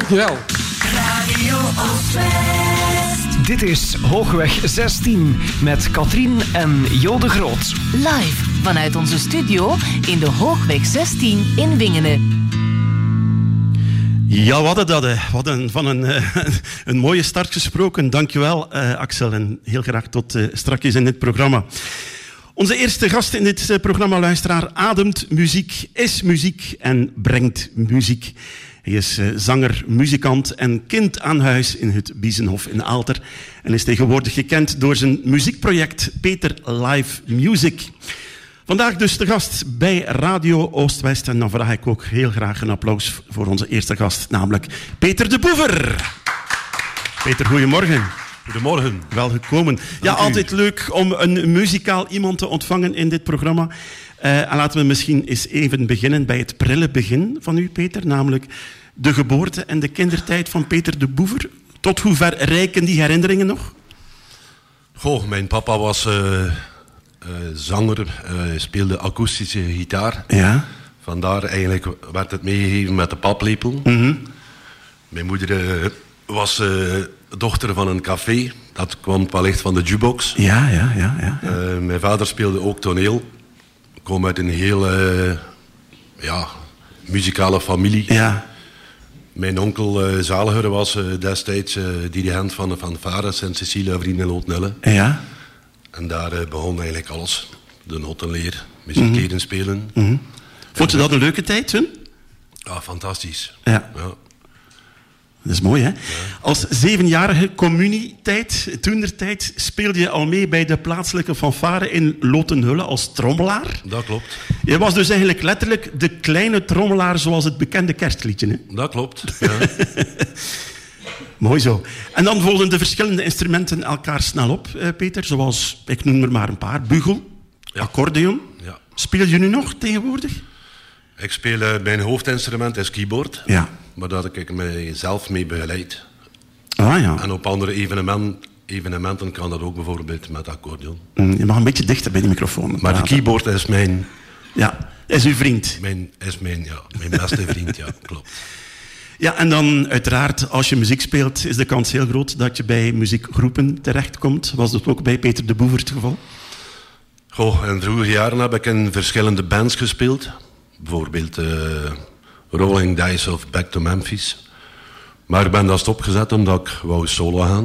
Dankjewel. Radio Oost-West. Dit is Hoogweg 16 met Katrien en Jo de Groot. Live vanuit onze studio in de Hoogweg 16 in Wingenen. Ja, wat van een mooie start gesproken. Dankjewel, Axel. En heel graag tot strakjes in dit programma. Onze eerste gast in dit programma, luisteraar, ademt muziek, is muziek en brengt muziek. Hij is zanger, muzikant en kind aan huis in het Biezenhof in Aalter. En is tegenwoordig gekend door zijn muziekproject Peter Live Music. Vandaag dus de gast bij Radio Oost-West. En dan vraag ik ook heel graag een applaus voor onze eerste gast, namelijk Peter de Boever. Peter, goedemorgen. Goedemorgen. Welgekomen. Ja, altijd leuk om een muzikaal iemand te ontvangen in dit programma. En laten we misschien eens even beginnen bij het prille begin van u, Peter. Namelijk de geboorte en de kindertijd van Peter de Boever. Tot hoe ver reiken die herinneringen nog? Goh, mijn papa was zanger, speelde akoestische gitaar. Ja. Vandaar eigenlijk werd het meegegeven met de paplepel. Mm-hmm. Mijn moeder was dochter van een café. Dat kwam wellicht van de jukebox. Ja. Mijn vader speelde ook toneel. Ik kom uit een heel muzikale familie. Ja. Mijn onkel Zaliger was destijds dirigent van de fanfare Sint-Cecilia Vriendenloot-Nelle. Ja. En daar begon eigenlijk alles. De notenleer, muziek spelen. Mm-hmm. Vond je dat een leuke tijd toen? Ja, fantastisch. Ja. Dat is mooi, hè? Ja. Als 7-jarige communietijd, toentertijd, speelde je al mee bij de plaatselijke fanfare in Lotenhulle als trommelaar. Dat klopt. Je was dus eigenlijk letterlijk de kleine trommelaar zoals het bekende kerstliedje, hè? Dat klopt, ja. Mooi zo. En dan volgen de verschillende instrumenten elkaar snel op, Peter. Zoals, ik noem er maar een paar. Bugel, accordeon. Ja. Speel je nu nog tegenwoordig? Ik speel, mijn hoofdinstrument is keyboard. Ja. Maar dat ik mijzelf mee begeleid. Ah ja. En op andere evenementen kan dat ook bijvoorbeeld met accordeon. Je mag een beetje dichter bij de microfoon. Maar de keyboard is mijn... Ja, is uw vriend. Mijn beste vriend, ja, klopt. Ja, en dan uiteraard, als je muziek speelt, is de kans heel groot dat je bij muziekgroepen terechtkomt. Was dat ook bij Peter de Boever het geval? Goh, in vroege jaren heb ik in verschillende bands gespeeld. Bijvoorbeeld Rolling Dice of Back to Memphis. Maar ik ben dat stopgezet omdat ik wou solo gaan.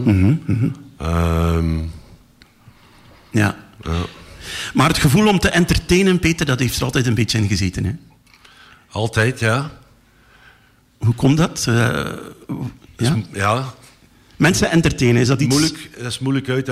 Ja. Maar het gevoel om te entertainen, Peter, dat heeft er altijd een beetje in gezeten, hè? Altijd, ja. Hoe komt dat? Ja. Mensen entertainen, is dat iets... Dat is moeilijk uit